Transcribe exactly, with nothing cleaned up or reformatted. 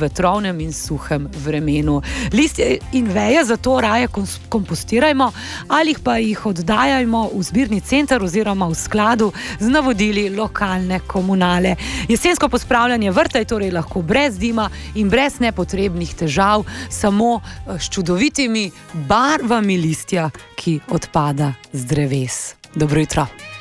vetrovnem in suhem vremenu. Listje in veje zato raje kompostirajmo ali pa jih oddajajmo v zbirni center oziroma v skladu z navodili lokalne komunale. Jesensko pospravljanje vrta je torej lahko brez dima in brez nepotrebnih težav, samo s čudovitimi barvami listja, ki odpada z dreves. Dobro jutro.